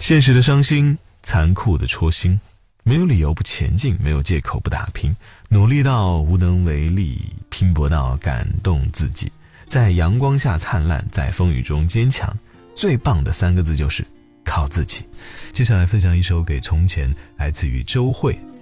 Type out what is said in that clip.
现实的伤心，残酷的戳心，没有理由不前进，没有借口不打拼，努力到无能为力，拼搏到感动自己，在阳光下灿烂，在风雨中坚强。最棒的3个字就是靠自己。接下来分享一首给从前，来自于周蕙。